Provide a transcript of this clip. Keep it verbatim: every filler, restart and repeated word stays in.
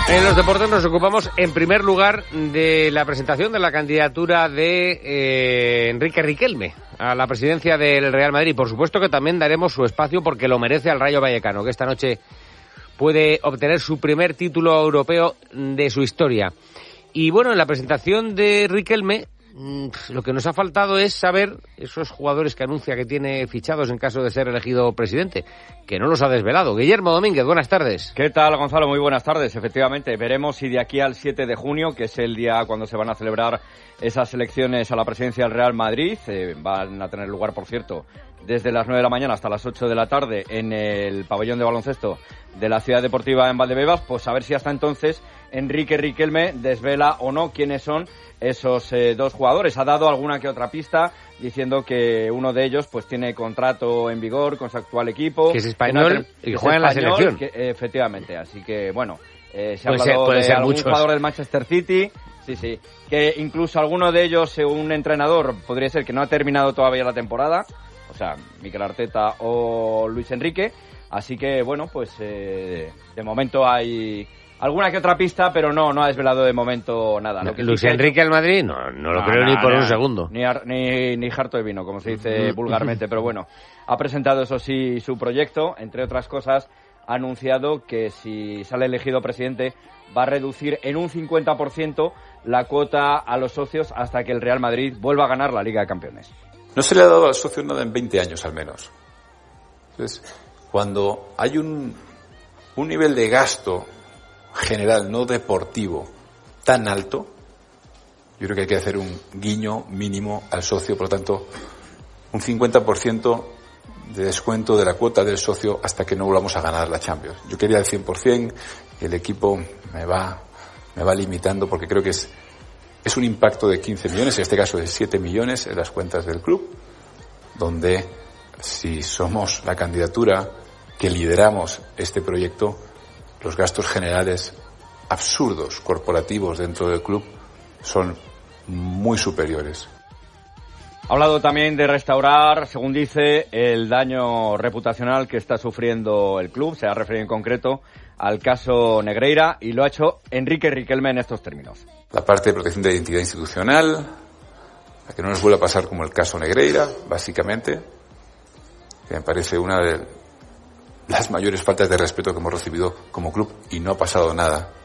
En los deportes nos ocupamos en primer lugar de la presentación de la candidatura de eh, Enrique Riquelme a la presidencia del Real Madrid. Por supuesto que también daremos su espacio porque lo merece al Rayo Vallecano, que esta noche puede obtener su primer título europeo de su historia. Y bueno, en la presentación de Riquelme, lo que nos ha faltado es saber esos jugadores que anuncia que tiene fichados en caso de ser elegido presidente, que no los ha desvelado. Guillermo Domínguez, buenas tardes. ¿Qué tal, Gonzalo? Muy buenas tardes. Efectivamente, veremos si de aquí al siete de junio, que es el día cuando se van a celebrar esas elecciones a la presidencia del Real Madrid, eh, van a tener lugar, por cierto, desde las nueve de la mañana hasta las ocho de la tarde en el pabellón de baloncesto de la Ciudad Deportiva en Valdebebas, pues a ver si hasta entonces Enrique Riquelme desvela o no quiénes son esos eh, dos jugadores. Ha dado alguna que otra pista diciendo que uno de ellos pues tiene contrato en vigor con su actual equipo, que es español y que juega en la selección, que, eh, efectivamente, así que bueno, eh, se ha puede hablado ser, puede de ser algún muchos. jugador del Manchester City, sí, sí, que incluso alguno de ellos, eh, un entrenador, podría ser que no ha terminado todavía la temporada, o sea, Mikel Arteta o Luis Enrique, así que bueno, pues eh, de momento hay alguna que otra pista, pero no, no ha desvelado de momento nada. No, Lo que Luis sí que... Enrique al Madrid, no, no lo no, creo no, ni por no, un segundo. Ni, ar, ni, ni harto de vino, como se dice vulgarmente, pero bueno, ha presentado eso sí su proyecto, entre otras cosas, ha anunciado que si sale elegido presidente va a reducir en un cincuenta por ciento la cuota a los socios hasta que el Real Madrid vuelva a ganar la Liga de Campeones. No se le ha dado al socio nada en veinte años al menos. Entonces, cuando hay un, un nivel de gasto general, no deportivo, tan alto, yo creo que hay que hacer un guiño mínimo al socio, por lo tanto, un cincuenta por ciento de descuento de la cuota del socio hasta que no volvamos a ganar la Champions. Yo quería el cien por ciento, y el equipo me va, me va limitando porque creo que es, es un impacto de quince millones, en este caso de siete millones en las cuentas del club, donde si somos la candidatura que lideramos este proyecto, los gastos generales absurdos corporativos dentro del club son muy superiores. Ha hablado también de restaurar, según dice, el daño reputacional que está sufriendo el club. Se ha referido en concreto al caso Negreira y lo ha hecho Enrique Riquelme en estos términos. La parte de protección de identidad institucional, a que no nos vuelva a pasar como el caso Negreira, básicamente, que me parece una de las mayores faltas de respeto que hemos recibido como club y no ha pasado nada.